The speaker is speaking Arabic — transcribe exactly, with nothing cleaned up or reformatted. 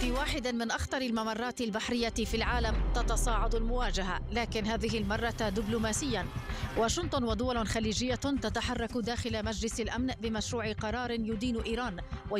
في واحد من أخطر الممرات البحرية في العالم تتصاعد المواجهة، لكن هذه المرة دبلوماسياً. واشنطن ودول خليجية تتحرك داخل مجلس الأمن بمشروع قرار يدين إيران